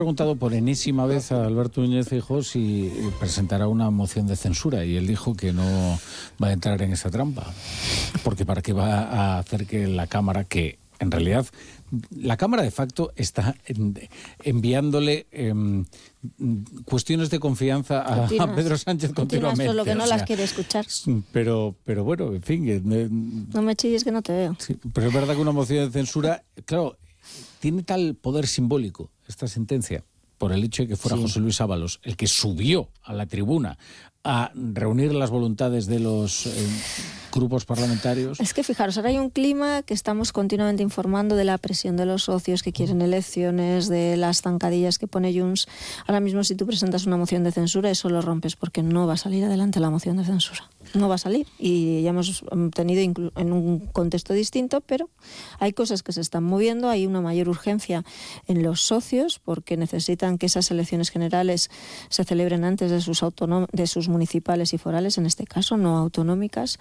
Preguntado por enésima vez a Alberto Núñez Feijóo si presentará una moción de censura y él dijo que no va a entrar en esa trampa, porque para qué va a hacer que la Cámara, que en realidad la Cámara de facto está enviándole cuestiones de confianza a Pedro Sánchez continuamente. Solo que no las quiere escuchar. Pero bueno, en fin. No me chilles que no te veo. Sí, pero es verdad que una moción de censura, claro, tiene tal poder simbólico esta sentencia, por el hecho de que fuera José Luis Ábalos el que subió a la tribuna a reunir las voluntades de los grupos parlamentarios. Es que fijaros, ahora hay un clima que estamos continuamente informando de la presión de los socios que quieren elecciones, de las zancadillas que pone Junts. Ahora mismo, si tú presentas una moción de censura, eso lo rompes porque no va a salir adelante la moción de censura. No va a salir, y ya hemos tenido en un contexto distinto, pero hay cosas que se están moviendo, hay una mayor urgencia en los socios porque necesitan que esas elecciones generales se celebren antes de sus municipales y forales, en este caso, no autonómicas.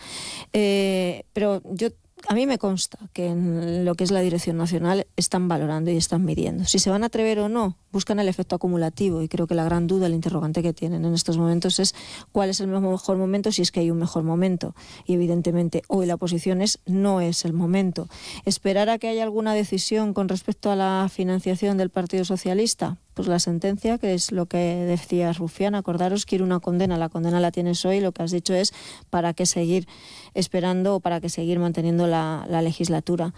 Pero a mí me consta que en lo que es la Dirección Nacional están valorando y están midiendo. Si se van a atrever o no, buscan el efecto acumulativo, y creo que la gran duda, el interrogante que tienen en estos momentos es cuál es el mejor momento, si es que hay un mejor momento. Y evidentemente hoy la posición no es el momento. ¿Esperar a que haya alguna decisión con respecto a la financiación del Partido Socialista? Pues la sentencia, que es lo que decía Rufián, acordaros, quiere una condena, la condena la tienes hoy, lo que has dicho es para qué seguir esperando o para qué seguir manteniendo la legislatura.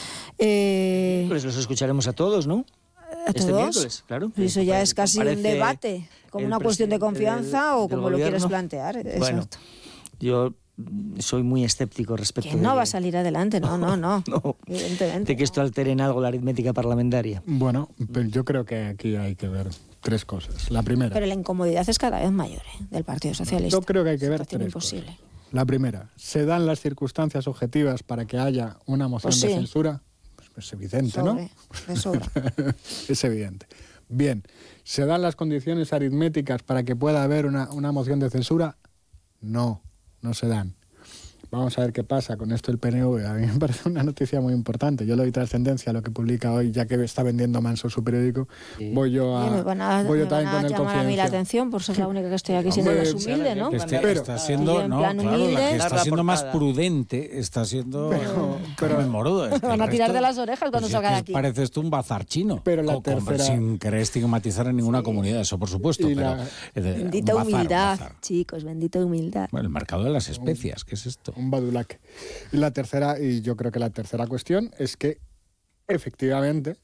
Pues los escucharemos a todos, ¿no? ¿A este todos? Miércoles, claro. Eso ya es casi un debate, como una cuestión de confianza o como lo quieres plantear. Bueno, exacto. Yo soy muy escéptico respecto que no va a salir adelante, no, no, evidentemente. De que esto altere en algo la aritmética parlamentaria. Bueno, pero yo creo que aquí hay que ver tres cosas. La primera... Pero la incomodidad es cada vez mayor, del Partido Socialista. Yo creo que hay que ver tres imposible. cosas. La primera, ¿se dan las circunstancias objetivas para que haya una moción de censura? Pues es evidente, ¿no? De sobra. Es evidente. Bien, ¿se dan las condiciones aritméticas para que pueda haber una moción de censura? No se dan. Vamos a ver qué pasa con esto del PNV. A mí me parece una noticia muy importante. Yo le doy trascendencia a lo que publica hoy, ya que está vendiendo manso su periódico. Voy yo a... me van a llamar a mí la atención por ser la única que estoy aquí siendo más humilde, ¿no? Está siendo, no, claro, la que está siendo más prudente, está siendo... Pero morodo. Van a tirar de las orejas cuando salga de aquí. Pareces tú un bazar chino. Pero la tercera... Sin querer estigmatizar en ninguna comunidad, eso por supuesto. Pero bendita humildad, chicos, bendita humildad. Bueno, el mercado de las especias, ¿qué es esto? Un badulaque. Y la tercera, y yo creo que la tercera cuestión es que efectivamente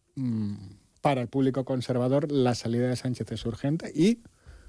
para el público conservador la salida de Sánchez es urgente y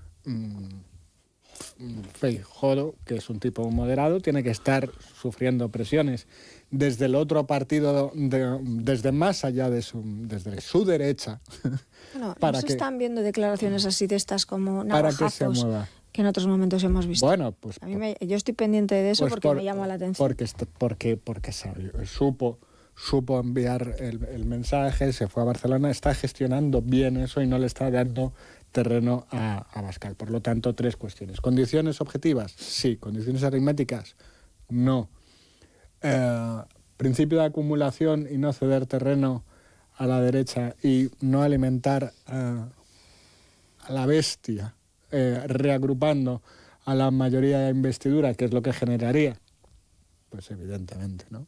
Feijóo, que es un tipo moderado, tiene que estar sufriendo presiones desde el otro partido, desde más allá desde su derecha. Bueno, para que están viendo declaraciones así de estas como navajazos, para que se mueva. Que en otros momentos hemos visto. Bueno, pues a mí yo estoy pendiente de eso porque me llama la atención. Porque supo enviar el mensaje, se fue a Barcelona, está gestionando bien eso y no le está dando terreno a Abascal. Por lo tanto, tres cuestiones. ¿Condiciones objetivas? Sí. ¿Condiciones aritméticas? No. Principio de acumulación y no ceder terreno a la derecha y no alimentar a la bestia, reagrupando a la mayoría de investidura, que es lo que generaría, pues evidentemente, ¿no?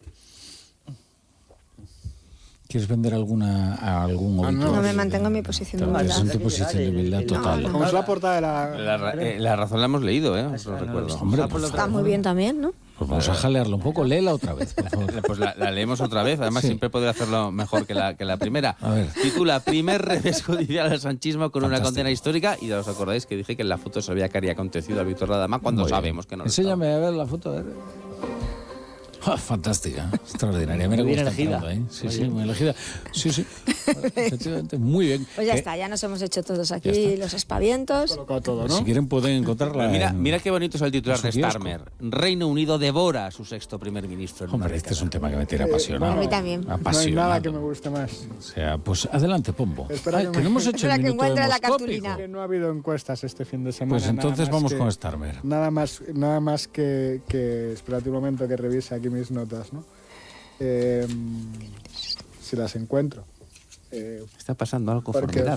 ¿Quieres vender algún obituario? No, me mantengo en mi posición de humildad. Es tu posición de humildad total. Como es la portada de la razón la hemos leído, os lo recuerdo. Hombre, está muy bien también, ¿no? Pues vamos a jalearlo un poco, léela otra vez, por favor. Pues la leemos otra vez, además siempre podría hacerlo mejor que la primera. A ver. Titula Primer revés judicial al sanchismo con una condena histórica, y ya os acordáis que dije que en la foto sabía que había acontecido a Víctor Ladama cuando sabemos que no lo Enséñame a ver la foto, a ver. Fantástica, extraordinaria. Mira muy cómo bien está elegida. entrando, Sí, muy elegida. Sí, efectivamente, muy bien. Pues ya está, ya nos hemos hecho todos aquí los aspavientos. todo, ¿no? Si quieren pueden encontrarla. Mira qué bonito es el titular de Starmer. Reino Unido devora a su sexto primer ministro. Hombre, este es un tema que me tiene apasionado. A mí también. No hay nada que me guste más. O sea, pues adelante, Pombo. Espera que no hemos hecho el minuto encuentre la demoscópico. cartulina. Que no ha habido encuestas este fin de semana. Pues entonces vamos con Starmer. Nada más que espérate un momento que revise aquí mis notas, ¿no? Si las encuentro. Está pasando algo porque formidable.